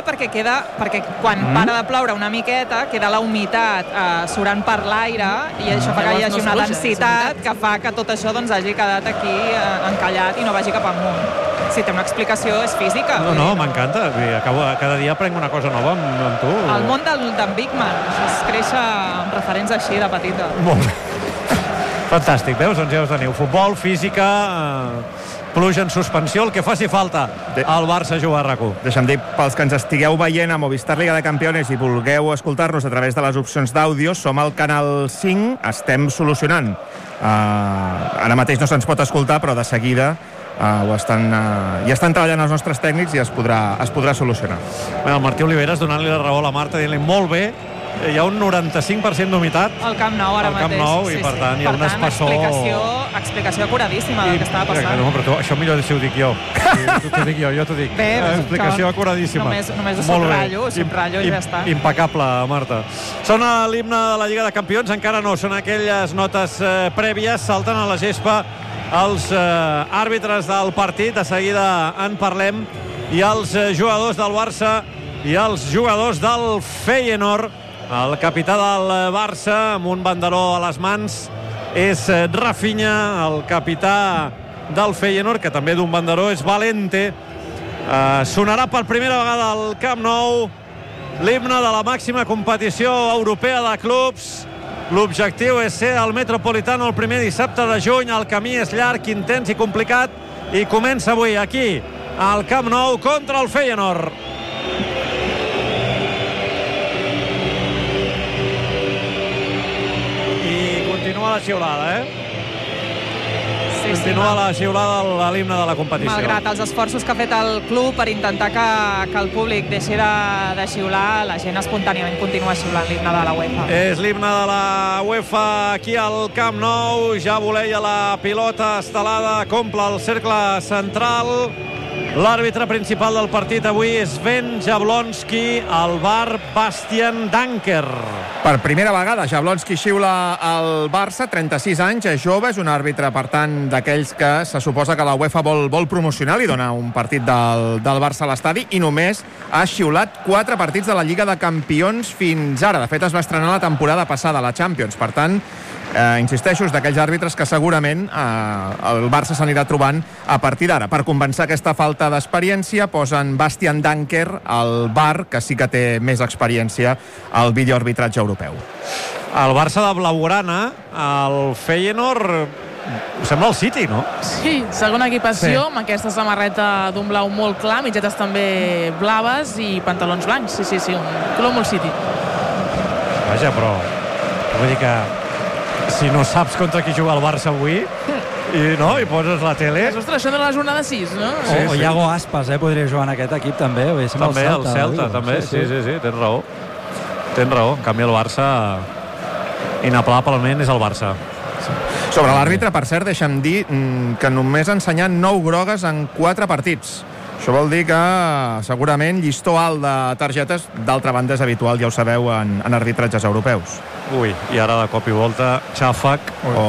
complicat perquè quan para de ploure una miqueta queda la humitat surant per l'aire i això fa que hi hagi una densitat que fa que tot això doncs, hagi quedat aquí encallat i no vagi cap amunt. Si té una explicació és física. No, m'encanta. Cada dia aprenc una cosa nova amb tu. El món d'en Bigman, això és créixer amb referents així de petita. Molt bé. Fantàstic, veus? Doncs ja us teniu. Futbol, física, pluja en suspensió, el que faci falta al Barça jugar a RAC1. Deixa'm dir, pels que ens estigueu veient a Movistar Liga de Campeones i vulgueu escoltar-nos a través de les opcions d'àudio, som al canal 5, estem solucionant. Ara mateix no se'ns pot escoltar, però de seguida ja estan treballant els nostres tècnics i es podrà solucionar. El Martí Oliveres donant-li la raó a la Marta, dient-li molt bé, hi ha un 95% d'humitat al Camp Nou ara mateix. I per tant hi ha un espessor... Explicació acuradíssima del que estava passant. No, però això millor si ho dic jo. T'ho dic jo t'ho dic. Bé, explicació acuradíssima. Només ho subratllo i ja està. Impecable, Marta. Sona l'himne de la Lliga de Campions? Encara no, són aquelles notes prèvies, salten a la gespa els àrbitres del partit, de seguida en parlem, i els jugadors del Barça i els jugadors del Feyenoord. El capità del Barça amb un banderó a les mans és Rafinha, el capità del Feyenoord, que també d'un banderó és Valente. Sonarà per primera vegada al Camp Nou l'himne de la màxima competició europea de clubs. L'objectiu és ser al Metropolitano el primer dissabte de juny. El camí és llarg, intens i complicat i comença avui aquí al Camp Nou contra el Feyenoord. I continua la xiulada, Continua la xiulada a l'himne de la competició. Malgrat els esforços que ha fet el club per intentar que el públic deixi de xiular, la gent espontàniament continua xiulant l'himne de la UEFA. És l'himne de la UEFA aquí al Camp Nou. Ja voleia la pilota estelada, comple el cercle central. L'àrbitre principal del partit avui és Sven Jablonski, el VAR Bastian Danker. Per primera vegada Jablonski xiula al Barça, 36 anys, és jove, és un àrbitre, per tant, d'aquells que se suposa que la UEFA vol promocionar, li dona un partit del Barça a l'estadi, i només ha xiulat 4 partits de la Lliga de Campions fins ara. De fet, es va estrenar la temporada passada a la Champions, per tant, insisteixo, és d'aquells àrbitres que segurament el Barça s'anirà trobant a partir d'ara. Per compensar aquesta falta d'experiència posen Bastian Danker al VAR, que sí que té més experiència al videoarbitratge europeu. El Barça de blaugrana, el Feyenoord, sembla el City, no? Sí, segona equipació, amb aquesta samarreta d'un blau molt clar, mitgetes també blaves i pantalons blancs. Sí, un color molt City. Vaja, però vull dir que si no saps contra qui juga el Barça avui i poses la tele... Ostres, això de la jornada 6, no? O Iago Aspas, podria jugar en aquest equip també. També, el Celta, també, sí, tens raó. Tens raó, en canvi el Barça inaplablement és el Barça. Sobre l'àrbitre, per cert, deixa'm dir que només ha ensenyat 9 grogues en 4 partits. Això vol dir que segurament llistó alt de targetes, d'altra banda és habitual, ja ho sabeu, en arbitratges europeus. Ui, i ara de cop i volta Xàfec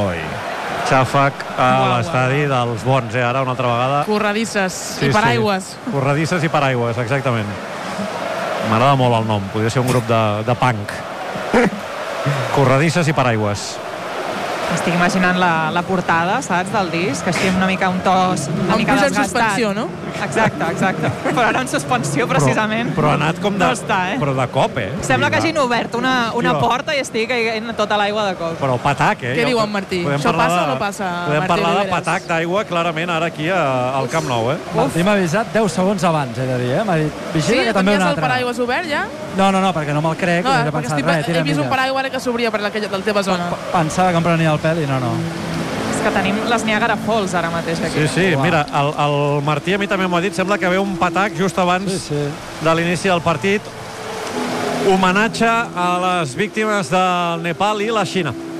a l'estadi dels bons, ara una altra vegada. Corredisses i paraigües. Corredisses i paraigües, exactament. M'agrada molt el nom, podria ser un grup de punk. Corredisses i paraigües. Estic imaginant la portada, saps, del disc, així amb una mica un to una mica desgastat. En suspensió, no? Exacte. Però ara en suspensió, precisament. Però ha anat com de... No està, Però de cop, Sembla que hagin obert una porta i estigui caient tota l'aigua de cop. Però patac, Què diu en Martí? Això passa o no passa, Podem parlar de patac d'aigua, clarament, ara aquí al Camp Nou, Martí m'ha avisat 10 segons abans, he de dir, M'ha dit, vigila que també un altre. Sí, tenies el paraigües obert, ja? No, perquè no me'l crec. No, perquè he vist un paraigua que s'obria per la teva zona. Pensava que em prenia el pèl i no. És que tenim les Niagara Falls ara mateix aquí. Sí, mira, el Martí a mi també m'ho ha dit, sembla que ve un patac just abans de l'inici del partit. Homenatge a les víctimes del Nepal i la Xina.